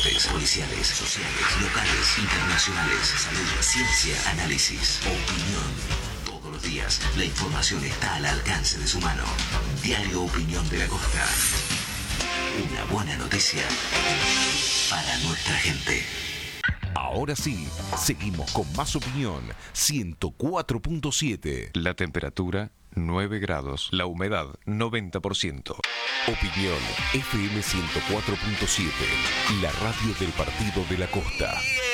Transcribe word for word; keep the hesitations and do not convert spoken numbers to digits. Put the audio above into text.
deportes, policiales, sociales, locales, internacionales, salud, ciencia, análisis, opinión. Todos los días, la información está al alcance de su mano. Diario Opinión de la Costa. Una buena noticia para nuestra gente. Ahora sí, seguimos con más opinión. ciento cuatro punto siete. La temperatura nueve grados. La humedad noventa por ciento. Opinión F M ciento cuatro punto siete. La radio del Partido de la Costa.